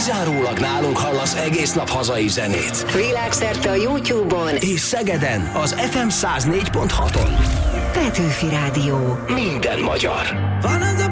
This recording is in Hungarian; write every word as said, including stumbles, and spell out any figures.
kizárólag nálunk hallasz egész nap hazai zenét. Világszerte a YouTube-on és Szegeden az ef em száz négy pont haton. Petőfi Rádió. Minden magyar. Van az a